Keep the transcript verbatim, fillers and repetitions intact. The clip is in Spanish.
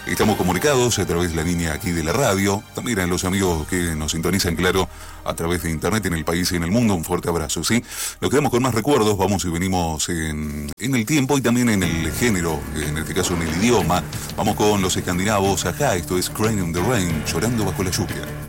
Estamos comunicados a través de la línea aquí de la radio. También a los amigos que nos sintonizan, claro, a través de internet en el país y en el mundo. Un fuerte abrazo, ¿sí? Nos quedamos con más recuerdos, vamos y venimos en, en el tiempo y también en el género, en este caso en el idioma. Vamos con los escandinavos. Ajá, esto es Crying in the Rain, llorando bajo la lluvia.